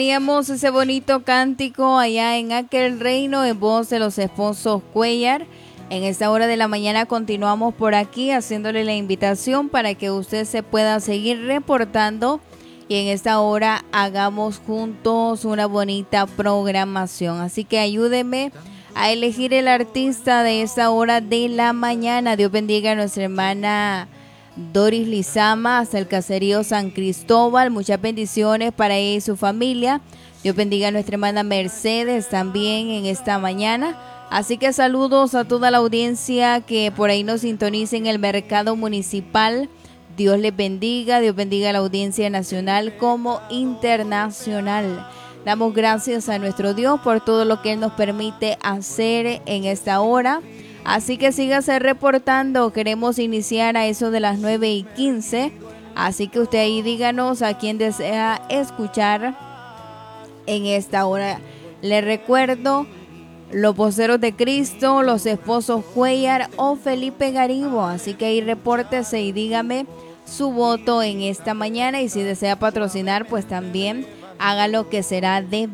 Teníamos ese bonito cántico allá en aquel reino en voz de los esposos Cuellar. En esta hora de la mañana continuamos por aquí haciéndole la invitación para que usted se pueda seguir reportando y en esta hora hagamos juntos una bonita programación. Así que ayúdeme a elegir el artista de esta hora de la mañana. Dios bendiga a nuestra hermana Doris Lizama hasta el caserío San Cristóbal. Muchas bendiciones para ella y su familia. Dios bendiga a nuestra hermana Mercedes también en esta mañana. Así que saludos a toda la audiencia que por ahí nos sintoniza en el mercado municipal. Dios les bendiga. Dios bendiga a la audiencia nacional como internacional. Damos gracias a nuestro Dios por todo lo que Él nos permite hacer en esta hora. Así que sígase reportando. Queremos iniciar a eso de las 9:15. Así que usted ahí díganos a quién desea escuchar en esta hora. Le recuerdo, los voceros de Cristo, los esposos Cuellar o Felipe Garibo. Así que ahí repórtese y dígame su voto en esta mañana. Y si desea patrocinar, pues también hágalo, que será de